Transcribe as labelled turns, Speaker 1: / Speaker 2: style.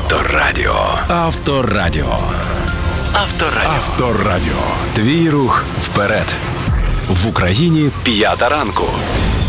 Speaker 1: Авторадіо. Авторадіо. Авторадіо. Твій рух вперед. В Україні 5 ранку.